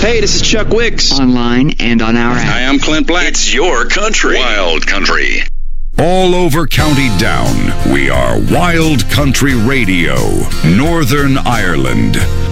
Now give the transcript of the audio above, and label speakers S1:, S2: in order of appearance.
S1: Hey, this is Chuck Wicks.
S2: Online and on our app.
S3: Hi, I'm Clint Black.
S4: It's your country. Wild Country.
S5: All over County Down, we are Wild Country Radio, Northern Ireland.